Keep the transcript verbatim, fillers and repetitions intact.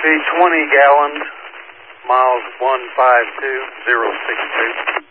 be twenty gallons, miles one five two zero six two.